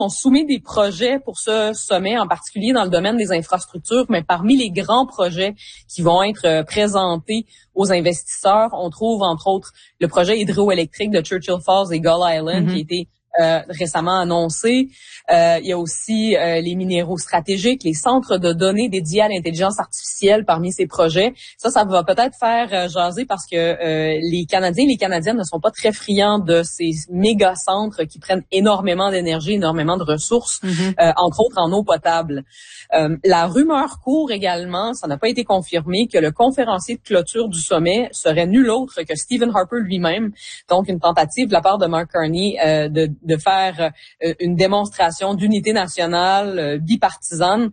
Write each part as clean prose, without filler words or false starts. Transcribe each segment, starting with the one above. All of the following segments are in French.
on soumet des projets pour ce sommet, en particulier dans le domaine des infrastructures, mais parmi les grands projets qui vont être présentés aux investisseurs, on trouve entre autres le projet hydroélectrique de Churchill Falls et Gull Island qui a été récemment annoncé. Il y a aussi les minéraux stratégiques, les centres de données dédiés à l'intelligence artificielle parmi ces projets. Ça va peut-être faire jaser parce que les Canadiens et les Canadiennes ne sont pas très friands de ces méga centres qui prennent énormément d'énergie, énormément de ressources, entre autres en eau potable. La rumeur court également, ça n'a pas été confirmé, que le conférencier de clôture du sommet serait nul autre que Stephen Harper lui-même. Donc, une tentative de la part de Mark Carney de faire une démonstration d'unité nationale bipartisane.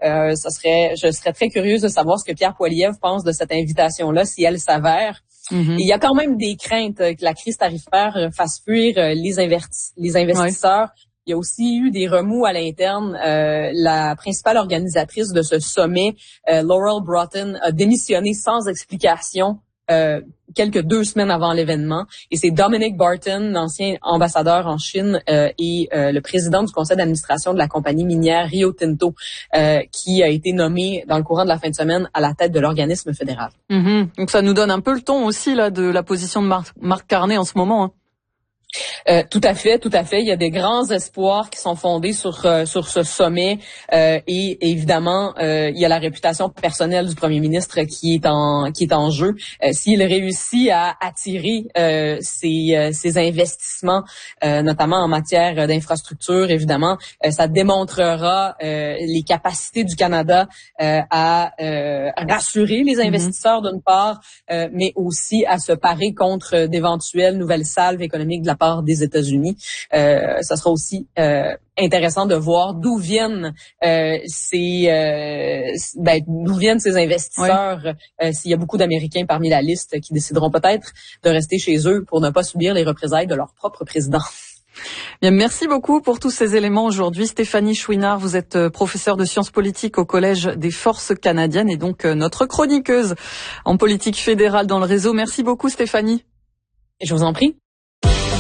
Je serais très curieuse de savoir ce que Pierre Poilievre pense de cette invitation-là, si elle s'avère. Et il y a quand même des craintes que la crise tarifaire fasse fuir les investisseurs. Ouais. Il y a aussi eu des remous à l'interne. La principale organisatrice de ce sommet, Laurel Broughton, a démissionné sans explication quelques 2 semaines avant l'événement. Et c'est Dominic Barton, l'ancien ambassadeur en Chine et le président du conseil d'administration de la compagnie minière Rio Tinto, qui a été nommé dans le courant de la fin de semaine à la tête de l'organisme fédéral. Donc ça nous donne un peu le ton aussi là de la position de Mark Carney en ce moment. Hein. Tout à fait. Il y a des grands espoirs qui sont fondés sur ce sommet et évidemment il y a la réputation personnelle du premier ministre qui est en jeu. S'il réussit à attirer ces investissements, notamment en matière d'infrastructure, évidemment, ça démontrera les capacités du Canada à rassurer les investisseurs d'une part, mais aussi à se parer contre d'éventuelles nouvelles salves économiques de la part des États-Unis. Ça sera aussi intéressant de voir d'où viennent ces investisseurs. S'il y a beaucoup d'Américains parmi la liste qui décideront peut-être de rester chez eux pour ne pas subir les représailles de leur propre président. Bien, merci beaucoup pour tous ces éléments aujourd'hui. Stéphanie Chouinard, vous êtes professeure de sciences politiques au Collège des Forces canadiennes et donc notre chroniqueuse en politique fédérale dans le réseau. Merci beaucoup Stéphanie. Je vous en prie.